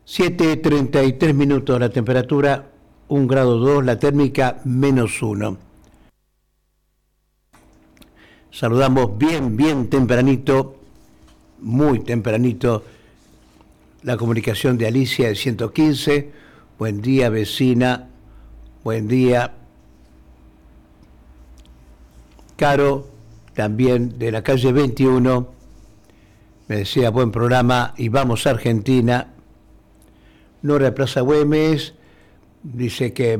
7:33 minutos la temperatura, 1 grado 2, la térmica -1. Saludamos bien tempranito, muy tempranito, la comunicación de Alicia de 115. Buen día, vecina. Buen día. Caro, también de la calle 21. Me decía, buen programa y vamos a Argentina. Nora de Plaza Güemes dice que